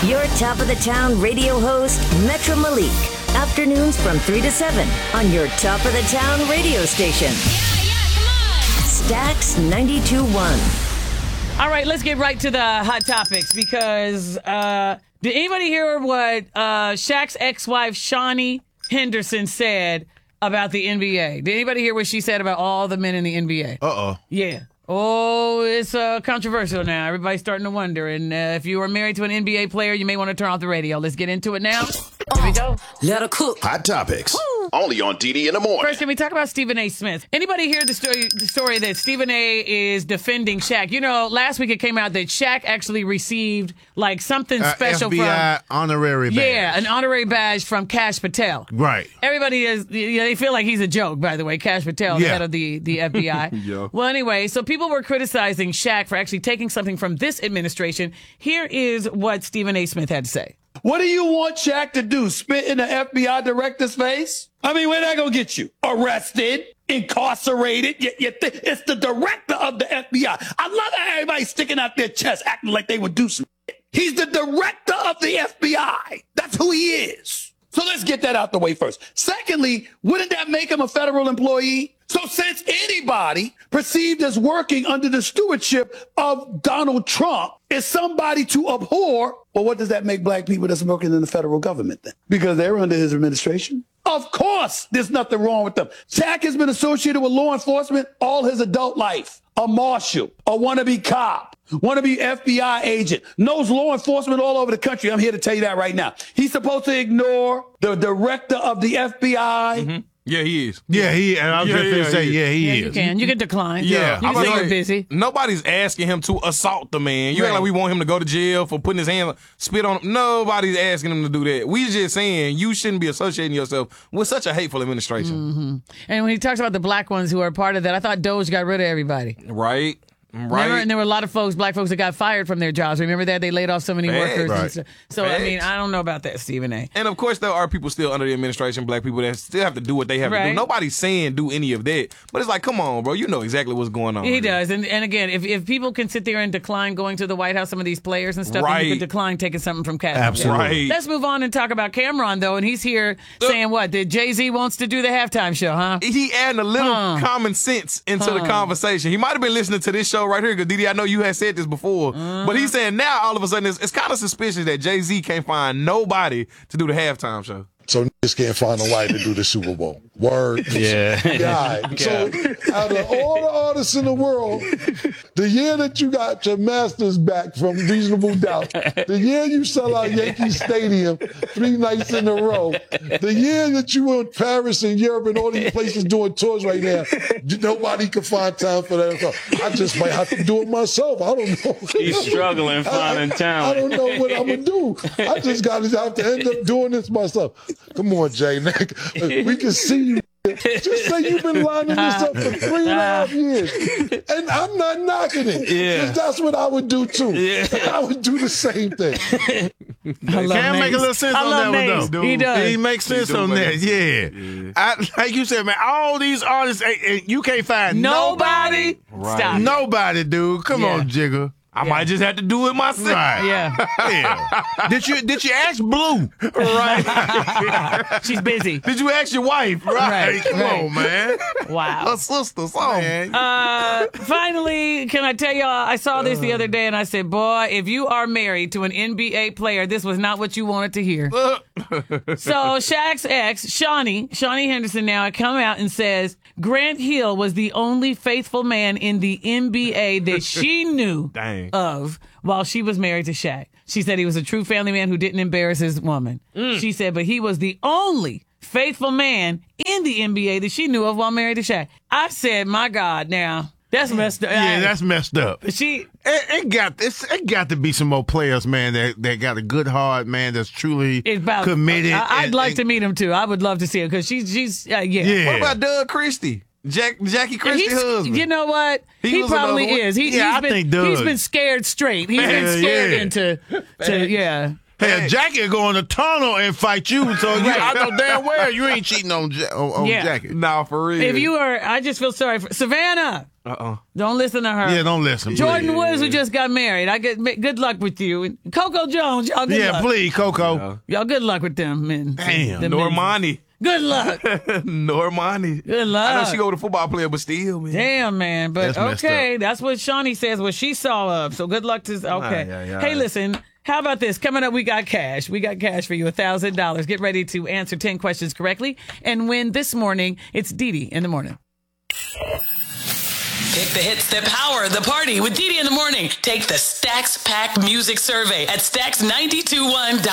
Your top of the town radio host, Metro Malik. Afternoons from 3 to 7 on your top of the town radio station. Come on. Stax 92.1. All right, let's get right to the hot topics because did anybody hear what Shaq's ex-wife, Shawnee Henderson, said about the NBA? Did anybody hear what she said about all the men in the NBA? Uh-oh. Yeah. Oh, it's controversial now. Everybody's starting to wonder. And if you are married to an NBA player, you may want to turn off the radio. Let's get into it now. Here we go. Let her cook. Hot topics. Only on DD in the morning. First, can we talk about Stephen A. Smith? Anybody hear the story that Stephen A. is defending Shaq? You know, last week it came out that Shaq actually received like something special FBI from honorary badge. Yeah, an honorary badge from Kash Patel. Right. Everybody is, they feel like he's a joke, by the way, Kash Patel, the head of the FBI. Yeah. Well, anyway, so people were criticizing Shaq for actually taking something from this administration. Here is what Stephen A. Smith had to say. What do you want Shaq to do? Spit in the FBI director's face? I mean, where that gonna get you? Arrested? Incarcerated? It's the director of the FBI. I love how everybody's sticking out their chest, acting like they would do some shit. He's the director of the FBI. That's who he is. So let's get that out the way first. Secondly, wouldn't that make him a federal employee? So since anybody perceived as working under the stewardship of Donald Trump is somebody to abhor, well, what does that make black people that's working in the federal government then? Because they're under his administration? Of course, there's nothing wrong with them. Shaq has been associated with law enforcement all his adult life. A marshal, a wannabe cop, wannabe FBI agent, knows law enforcement all over the country. I'm here to tell you that right now. He's supposed to ignore the director of the FBI. Mm-hmm. Yeah, he is. Yeah, he. And I was just going to say, he is. You can decline. Yeah. You can say you're busy. Nobody's asking him to assault the man. You act like we want him to go to jail for putting his hand, spit on him. Nobody's asking him to do that. We just saying you shouldn't be associating yourself with such a hateful administration. Mm-hmm. And when he talks about the black ones who are part of that, I thought Doge got rid of everybody. Right. Remember, and there were a lot of black folks that got fired from their jobs. Remember that? They laid off so many workers. Right. And stuff. So, I mean, I don't know about that, Stephen A. And, of course, there are people still under the administration, black people, that still have to do what they have to do. Nobody's saying do any of that. But it's like, come on, bro. You know exactly what's going on. He does. And again, if people can sit there and decline going to the White House, some of these players and stuff, then you can decline taking something from Kash. Absolutely. Right. Let's move on and talk about Cameron, though. And he's here saying what? That Jay-Z wants to do the halftime show, huh? He adding a little common sense into the conversation. He might have been listening to this show right here because, Didi, I know you had said this before, but he's saying now all of a sudden it's kind of suspicious that Jay-Z can't find nobody to do the halftime show. So niggas can't find nobody to do the Super Bowl. Word. Yeah. God. So out of all the artists in the world, the year that you got your masters back from Reasonable Doubt, the year you sell out Yankee Stadium 3 nights in a row, the year that you were in Paris and Europe and all these places doing tours right now, nobody can find time for that. So I just might have to do it myself. I don't know. He's struggling finding talent. I don't know what I'm going to do. I just got to have to end up doing this myself. Come on, Jay. We can see you. Just say you've been lining this up for 3.5 years. And I'm not knocking it. Because that's what I would do, too. Yeah. I would do the same thing. Can make a little sense on that one, though. He does. He makes sense on that, yeah. Like you said, man, all these artists, you can't find nobody. Right. Stop. Nobody, dude. Come on, Jigger. I might just have to do it myself. Right. Yeah. Did you ask Blue? Right. She's busy. Did you ask your wife? Right. Come on, man. Wow. Her sister, man. Finally, can I tell y'all, I saw this the other day and I said, boy, if you are married to an NBA player, this was not what you wanted to hear. So Shaq's ex, Shawnee Henderson now had come out and says Grant Hill was the only faithful man in the NBA that she knew of while she was married to Shaq. She said he was a true family man who didn't embarrass his woman. She said, but he was the only faithful man in the NBA that she knew of while married to Shaq. I said, my God, now that's messed up. Yeah, that's messed up. It got to be some more players, man, that got a good heart, man, that's truly committed. I'd like to meet him too. I would love to see him because she's What about Doug Christie? Jackie Christie's husband. You know what? He probably is. I think Doug. He's been scared straight. He's been scared into. Hey, Jackie will go in the tunnel and fight you, so I know damn well you ain't cheating on Jackie. Nah, for real. If you are, I just feel sorry for Savannah. Don't listen to her. Yeah, don't listen. Jordan Woods, who just got married. Good luck with you. And Coco Jones, y'all good luck. Yeah, please, Coco. Y'all good luck with them men. Damn. Normani. Good luck. Normani. Good luck. I know she go with a football player, but still, man. Damn, man. But that's okay, that's what Shawnee says, what she saw of. So good luck to, okay. Hey, listen, how about this? Coming up, we got cash. We got cash for you, $1,000. Get ready to answer 10 questions correctly and win this morning. It's Didi in the morning. Pick the hits that power the party with Didi in the morning. Take the Stacks Pack Music Survey at Stacks921.com.